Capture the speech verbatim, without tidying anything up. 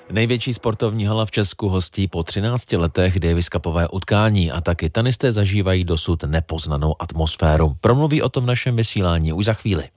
Největší sportovní hala v Česku hostí po třinácti letech Davis Cupové utkání a taky tenisté zažívají dosud nepoznanou atmosféru. Promluví o tom v našem vysílání už za chvíli.